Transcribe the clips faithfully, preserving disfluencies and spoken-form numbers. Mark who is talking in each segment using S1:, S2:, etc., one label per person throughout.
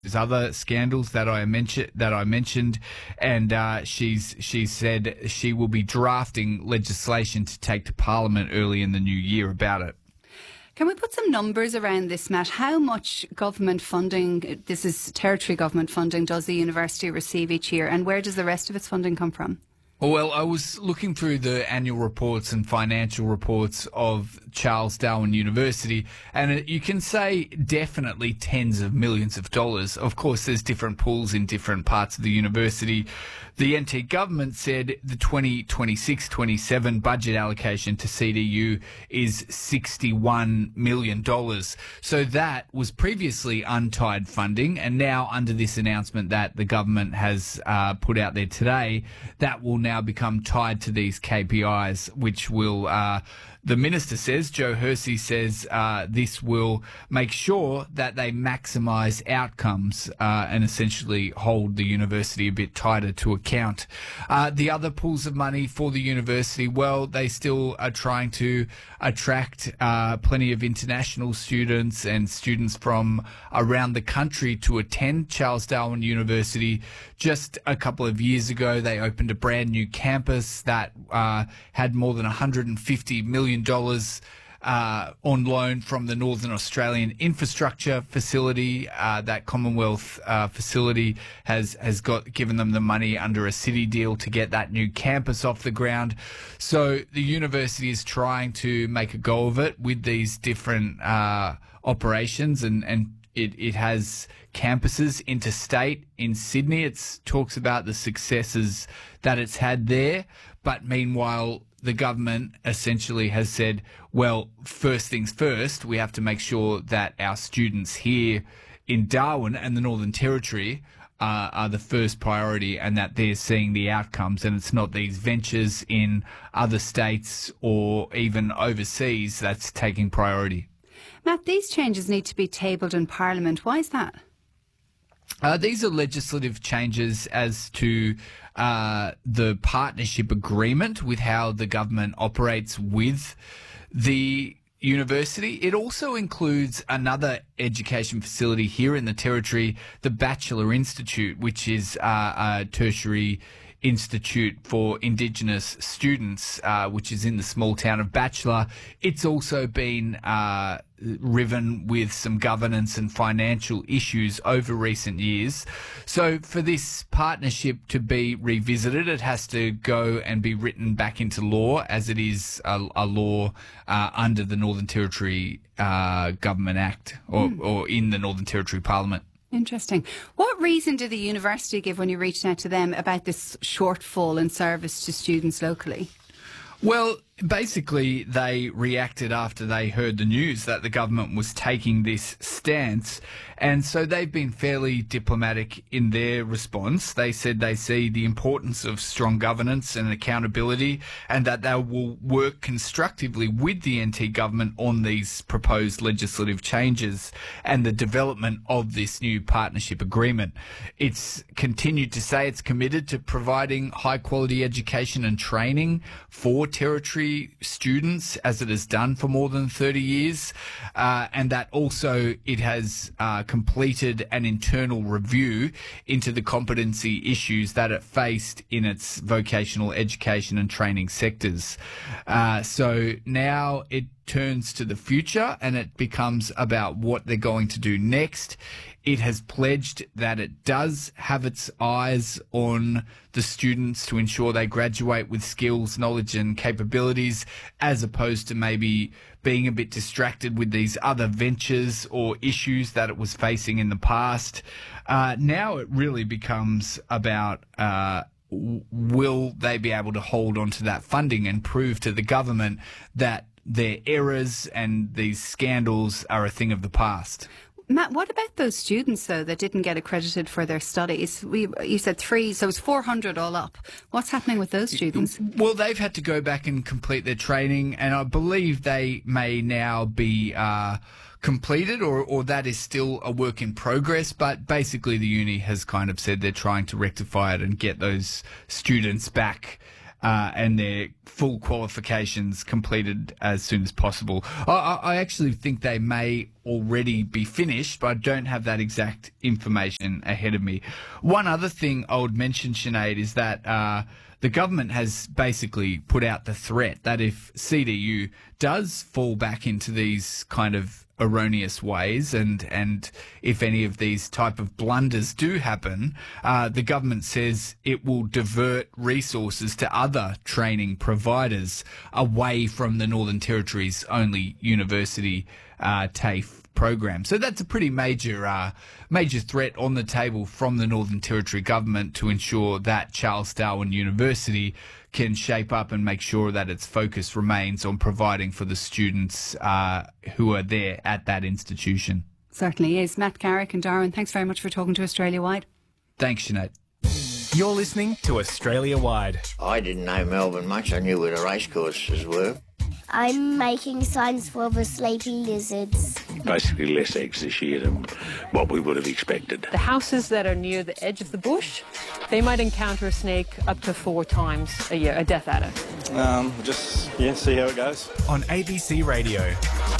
S1: There's other scandals that I mentioned that I mentioned, and uh, she's she said she will be drafting legislation to take to Parliament early in the new year about it.
S2: Can we put some numbers around this, Matt? How much government funding, this is territory government funding, does the university receive each year, and where does the rest of its funding come from?
S1: Well, I was looking through the annual reports and financial reports of Charles Darwin University, and it, you can say definitely tens of millions of dollars. Of course, there's different pools in different parts of the university. The N T government said the twenty twenty-six twenty-seven budget allocation to C D U is sixty-one million dollars. So that was previously untied funding, and now under this announcement that the government has uh, put out there today, that will now become tied to these K P Is, which will, uh, the minister says, Joe Hersey says, uh, this will make sure that they maximise outcomes uh, and essentially hold the university a bit tighter to account. Uh, the other pools of money for the university, well, they still are trying to attract uh, plenty of international students and students from around the country to attend Charles Darwin University. Just a couple of years ago, they opened a brand new campus that uh, had more than one hundred fifty million dollars uh, on loan from the Northern Australian Infrastructure Facility. Uh, that Commonwealth uh, facility has has got given them the money under a city deal to get that new campus off the ground. So the university is trying to make a go of it with these different uh, operations, and and it it has campuses interstate in Sydney. It talks about the successes that it's had there, but meanwhile, the government essentially has said, well, first things first, we have to make sure that our students here in Darwin and the Northern Territory uh, are the first priority, and that they're seeing the outcomes, and it's not these ventures in other states or even overseas that's taking priority.
S2: Matt, these changes need to be tabled in Parliament. Why is that?
S1: Uh, these are legislative changes as to uh, the partnership agreement with how the government operates with the university. It also includes another education facility here in the Territory, the Batchelor Institute, which is uh, a tertiary institute for Indigenous students, uh, which is in the small town of Batchelor. It's also been uh, riven with some governance and financial issues over recent years. So for this partnership to be revisited, it has to go and be written back into law, as it is a, a law uh, under the Northern Territory uh, Government Act, or, mm. or in the Northern Territory Parliament.
S2: Interesting. What reason did the university give when you reached out to them about this shortfall in service to students locally?
S1: Well, basically, they reacted after they heard the news that the government was taking this stance, and so they've been fairly diplomatic in their response. They said they see the importance of strong governance and accountability, and that they will work constructively with the N T government on these proposed legislative changes and the development of this new partnership agreement. It's continued to say it's committed to providing high-quality education and training for Territory students, as it has done for more than thirty years, uh, and that also it has uh, completed an internal review into the competency issues that it faced in its vocational education and training sectors. Uh, so now it turns to the future, and it becomes about what they're going to do next. It has pledged that it does have its eyes on the students to ensure they graduate with skills, knowledge and capabilities, as opposed to maybe being a bit distracted with these other ventures or issues that it was facing in the past. Uh, now it really becomes about uh, will they be able to hold on to that funding and prove to the government that their errors and these scandals are a thing of the past.
S2: Matt, what about those students, though, that didn't get accredited for their studies? We, you said three, so it's four hundred all up. What's happening with those students?
S1: Well, they've had to go back and complete their training, and I believe they may now be uh, completed, or, or that is still a work in progress. But basically the uni has kind of said they're trying to rectify it and get those students back uh, and their full qualifications completed as soon as possible. I, I actually think they may already be finished, but I don't have that exact information ahead of me. One other thing I would mention, Sinead, is that uh, the government has basically put out the threat that if C D U does fall back into these kind of erroneous ways, and and if any of these type of blunders do happen, uh, the government says it will divert resources to other training providers away from the Northern Territory's only university uh, TAFE program. So that's a pretty major uh, major threat on the table from the Northern Territory government to ensure that Charles Darwin University can shape up and make sure that its focus remains on providing for the students uh, who are there at that institution.
S2: Certainly is. Matt Garrick and Darwin, thanks very much for talking to Australia Wide.
S1: Thanks, Sinead.
S3: You're listening to Australia Wide.
S4: I didn't know Melbourne much. I knew where the racecourses were.
S5: I'm making signs for the sleepy lizards.
S6: Basically less eggs this year than what we would have expected.
S7: The houses that are near the edge of the bush, they might encounter a snake up to four times a year, a death adder.
S8: Um, just, yeah, see how it goes.
S3: On A B C Radio.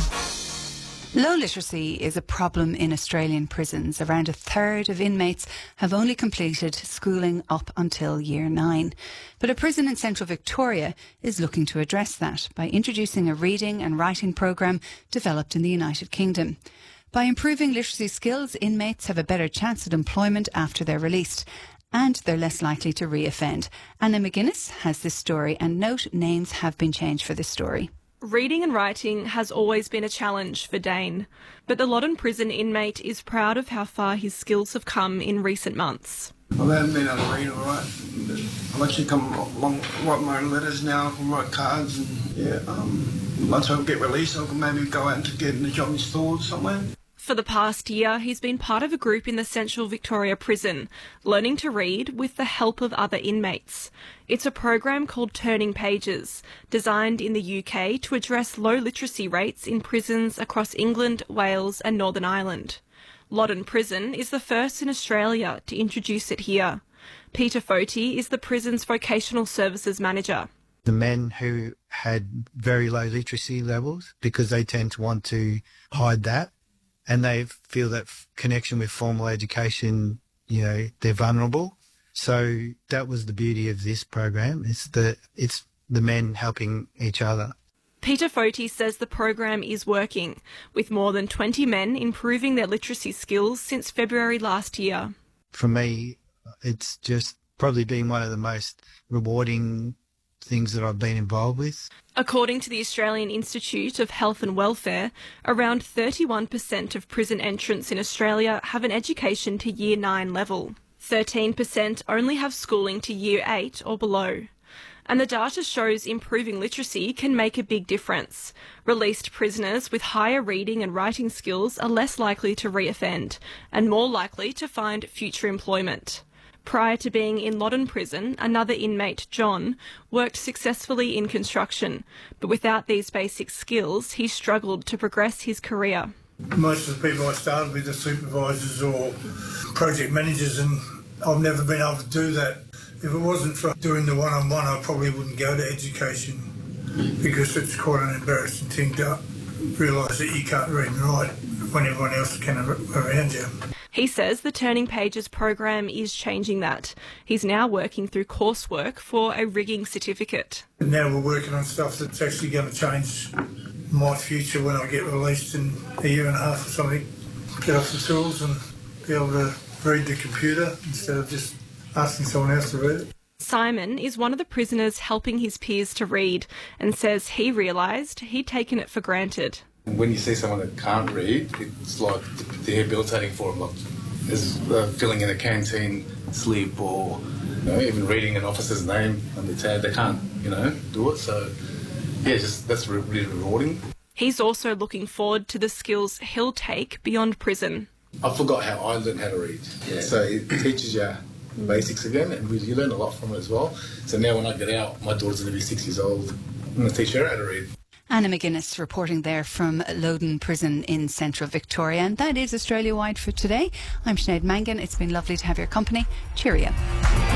S2: Low literacy is a problem in Australian prisons. Around a third of inmates have only completed schooling up until year nine. But a prison in central Victoria is looking to address that by introducing a reading and writing programme developed in the United Kingdom. By improving literacy skills, inmates have a better chance at employment after they're released, and they're less likely to re-offend. Anna McGuinness has this story, and note names have been changed for this story.
S9: Reading and writing has always been a challenge for Dane, but the Loddon prison inmate is proud of how far his skills have come in recent months.
S10: I haven't been able to read all right. I've actually come along, write my own letters now, I can write cards, and yeah, um, once I get released I can maybe go out and get in a job in stores somewhere.
S9: For the past year, he's been part of a group in the Central Victoria Prison, learning to read with the help of other inmates. It's a program called Turning Pages, designed in the U K to address low literacy rates in prisons across England, Wales and Northern Ireland. Loddon Prison is the first in Australia to introduce it here. Peter Foti is the prison's vocational services manager.
S11: The men who had very low literacy levels, because they tend to want to hide that, and they feel that connection with formal education, you know, they're vulnerable. So that was the beauty of this program. It's the, it's the men helping each other.
S9: Peter Foti says the program is working, with more than twenty men improving their literacy skills since February last year.
S11: For me, it's just probably been one of the most rewarding things that I've been involved with.
S9: According to the Australian Institute of Health and Welfare, around thirty-one percent of prison entrants in Australia have an education to year nine level. thirteen percent only have schooling to year eight or below. And the data shows improving literacy can make a big difference. Released prisoners with higher reading and writing skills are less likely to reoffend and more likely to find future employment. Prior to being in Loddon Prison, another inmate, John, worked successfully in construction, but without these basic skills, he struggled to progress his career.
S10: Most of the people I started with are supervisors or project managers, and I've never been able to do that. If it wasn't for doing the one-on-one, I probably wouldn't go to education, because it's quite an embarrassing thing to realise that you can't read and write when everyone else can around you.
S9: He says the Turning Pages program is changing that. He's now working through coursework for a rigging certificate.
S10: And now we're working on stuff that's actually going to change my future when I get released in a year and a half or something. Get off the tools and be able to read the computer instead of just asking someone else to read it.
S9: Simon is one of the prisoners helping his peers to read and says he realised he'd taken it for granted.
S12: When you see someone that can't read, it's like debilitating for them. Like there's uh, filling in a canteen slip, or you know, even reading an officer's name on the tab. They can't, you know, do it. So yeah, just that's really rewarding.
S9: He's also looking forward to the skills he'll take beyond prison.
S12: I forgot how I learned how to read. Yeah. So it teaches you the basics again, and you learn a lot from it as well. So now when I get out, my daughter's going to be six years old. I'm going to teach her how to read.
S2: Anna McGuinness reporting there from Loddon Prison in central Victoria. And that is Australia Wide for today. I'm Sinead Mangan. It's been lovely to have your company. Cheerio.